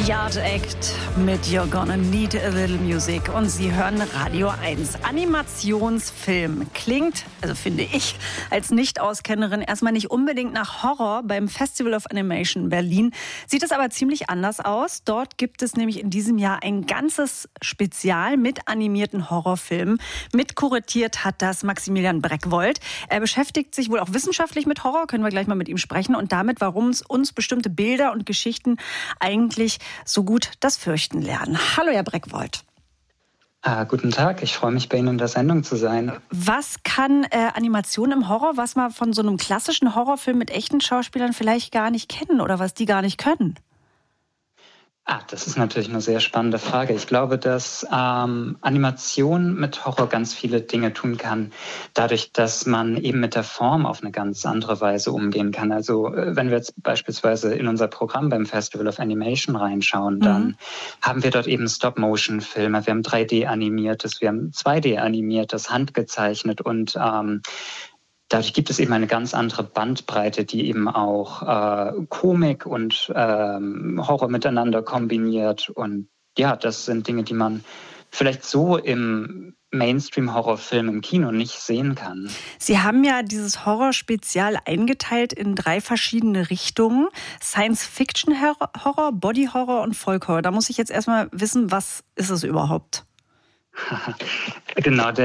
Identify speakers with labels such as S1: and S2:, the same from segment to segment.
S1: Yard Act mit You're Gonna Need a Little Music und Sie hören Radio 1. Animationsfilm klingt, also finde ich, als Nicht-Auskennerin erstmal nicht unbedingt nach Horror. Beim Festival of Animation Berlin sieht es aber ziemlich anders aus. Dort gibt es nämlich in diesem Jahr ein ganzes Spezial mit animierten Horrorfilmen. Mitkuratiert hat das Maximilian Breckwold. Er beschäftigt sich wohl auch wissenschaftlich mit Horror, können wir gleich mal mit ihm sprechen, und damit, warum es uns bestimmte Bilder und Geschichten eigentlich so gut das Fürchten lernen. Hallo, Herr Breckwold.
S2: Guten Tag, ich freue mich, bei Ihnen in der Sendung zu sein.
S1: Was kann Animation im Horror, was man von so einem klassischen Horrorfilm mit echten Schauspielern vielleicht gar nicht kennen oder was die gar nicht können?
S2: Das ist natürlich eine sehr spannende Frage. Ich glaube, dass Animation mit Horror ganz viele Dinge tun kann, dadurch, dass man eben mit der Form auf eine ganz andere Weise umgehen kann. Also wenn wir jetzt beispielsweise in unser Programm beim Festival of Animation reinschauen, dann haben wir dort eben Stop-Motion-Filme, wir haben 3D-animiertes, wir haben 2D-animiertes, handgezeichnet und dadurch gibt es eben eine ganz andere Bandbreite, die eben auch Komik und Horror miteinander kombiniert. Und ja, das sind Dinge, die man vielleicht so im Mainstream-Horrorfilm im Kino nicht sehen kann.
S1: Sie haben ja dieses Horror-Spezial eingeteilt in 3 verschiedene Richtungen. Science-Fiction-Horror, Body-Horror und Folk-Horror. Da muss ich jetzt erstmal wissen, was ist es überhaupt?
S2: Genau,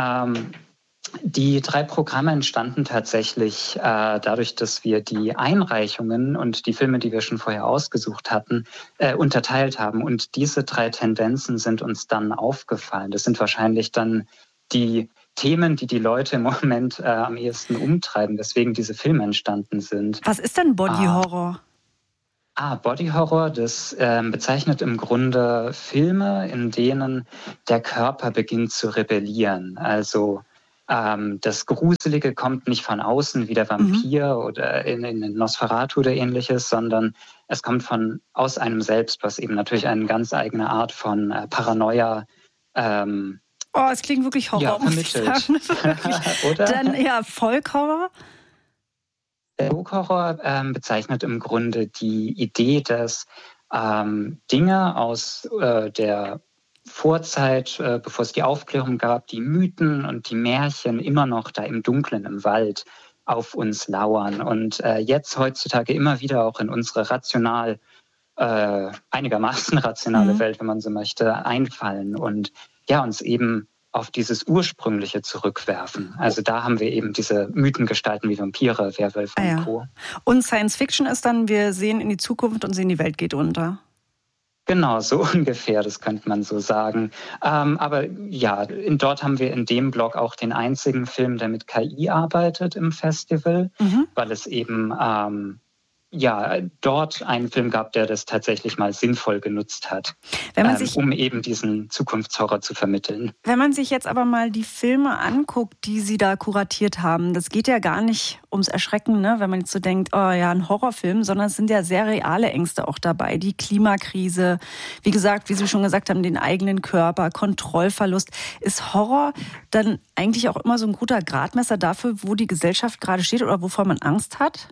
S2: die 3 Programme entstanden tatsächlich dadurch, dass wir die Einreichungen und die Filme, die wir schon vorher ausgesucht hatten, unterteilt haben. Und diese 3 Tendenzen sind uns dann aufgefallen. Das sind wahrscheinlich dann die Themen, die Leute im Moment am ehesten umtreiben, weswegen diese Filme entstanden sind.
S1: Was ist denn Body Horror?
S2: Body Horror, das bezeichnet im Grunde Filme, in denen der Körper beginnt zu rebellieren. Also das Gruselige kommt nicht von außen wie der Vampir oder in Nosferatu oder ähnliches, sondern es kommt aus einem selbst, was eben natürlich eine ganz eigene Art von Paranoia
S1: es klingt wirklich Horror, muss ich sagen.
S2: Oder?
S1: Dann Folk-Horror?
S2: Der Folk-Horror bezeichnet im Grunde die Idee, dass Dinge aus der Vorzeit, bevor es die Aufklärung gab, die Mythen und die Märchen immer noch da im Dunklen, im Wald auf uns lauern und jetzt heutzutage immer wieder auch in unsere einigermaßen rationale Welt, wenn man so möchte, einfallen und ja, uns eben auf dieses Ursprüngliche zurückwerfen. Also da haben wir eben diese Mythengestalten wie Vampire, Werwölfe und Co.
S1: Und Science Fiction ist dann, wir sehen in die Zukunft und sehen, die Welt geht unter.
S2: Genau, so ungefähr, das könnte man so sagen. Aber ja, dort haben wir in dem Blog auch den einzigen Film, der mit KI arbeitet im Festival, weil es eben dort einen Film gab, der das tatsächlich mal sinnvoll genutzt hat, um eben diesen Zukunftshorror zu vermitteln.
S1: Wenn man sich jetzt aber mal die Filme anguckt, die Sie da kuratiert haben, das geht ja gar nicht ums Erschrecken, ne? Wenn man jetzt so denkt, ein Horrorfilm, sondern es sind ja sehr reale Ängste auch dabei. Die Klimakrise, wie gesagt, wie Sie schon gesagt haben, den eigenen Körper, Kontrollverlust. Ist Horror dann eigentlich auch immer so ein guter Gradmesser dafür, wo die Gesellschaft gerade steht oder wovor man Angst hat?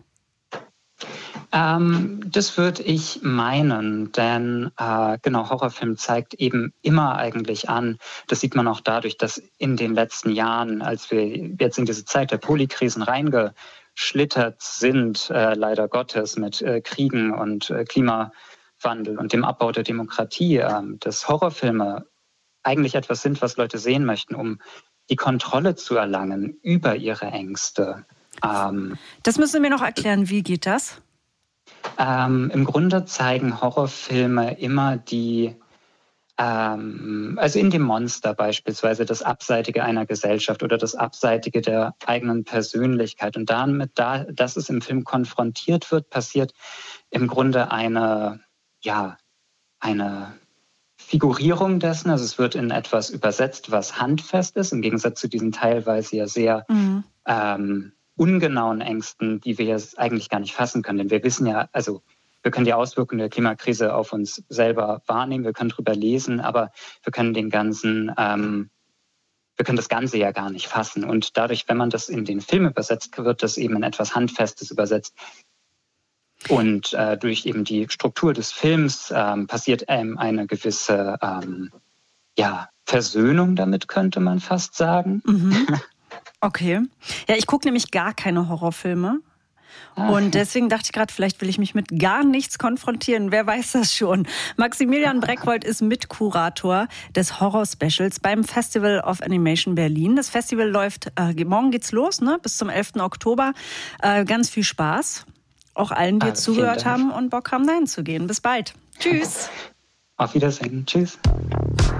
S2: Das würde ich meinen, denn Horrorfilm zeigt eben immer eigentlich an, das sieht man auch dadurch, dass in den letzten Jahren, als wir jetzt in diese Zeit der Polykrisen reingeschlittert sind, leider Gottes, mit Kriegen und Klimawandel und dem Abbau der Demokratie, dass Horrorfilme eigentlich etwas sind, was Leute sehen möchten, um die Kontrolle zu erlangen über ihre Ängste.
S1: Das müssen Sie mir noch erklären, wie geht das?
S2: Im Grunde zeigen Horrorfilme immer also in dem Monster beispielsweise, das Abseitige einer Gesellschaft oder das Abseitige der eigenen Persönlichkeit. Und damit, dass es im Film konfrontiert wird, passiert im Grunde eine Figurierung dessen. Also es wird in etwas übersetzt, was handfest ist, im Gegensatz zu diesen teilweise ja sehr ungenauen Ängsten, die wir jetzt eigentlich gar nicht fassen können. Denn wir wissen ja, also wir können die Auswirkungen der Klimakrise auf uns selber wahrnehmen, wir können drüber lesen, aber wir können das Ganze ja gar nicht fassen. Und dadurch, wenn man das in den Film übersetzt, wird das eben in etwas Handfestes übersetzt. Und durch eben die Struktur des Films passiert eine gewisse Versöhnung damit, könnte man fast sagen.
S1: Mhm. Okay. Ja, ich gucke nämlich gar keine Horrorfilme. Und deswegen dachte ich gerade, vielleicht will ich mich mit gar nichts konfrontieren. Wer weiß das schon? Maximilian Breckwold ist Mitkurator des Horror-Specials beim Festival of Animation Berlin. Das Festival läuft, morgen geht's los, ne? Bis zum 11. Oktober. Ganz viel Spaß. Auch allen, die jetzt zugehört haben und Bock haben, dahin zu gehen. Bis bald. Tschüss.
S2: Auf Wiedersehen. Tschüss.